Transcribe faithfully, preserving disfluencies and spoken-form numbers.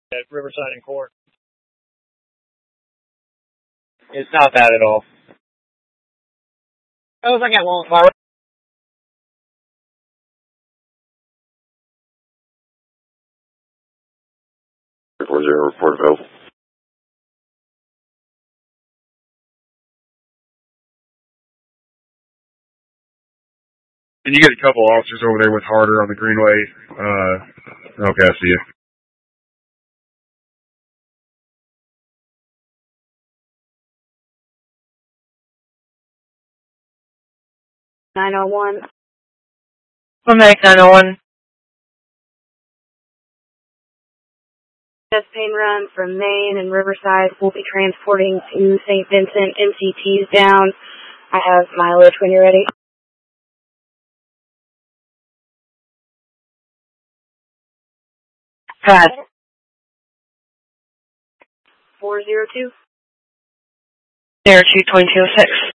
at Riverside and Court. It's not bad at all. I was like at Long Fire. four zero, report available. Can you get a couple officers over there with Harder on the Greenway? Uh, okay, I see you. nine oh one. Medic nine oh one. Chest pain run from Maine and Riverside. We'll be transporting to Saint Vincent. M C T's down. I have mileage when you're ready. Pass. four zero two. Air two twenty-two oh six.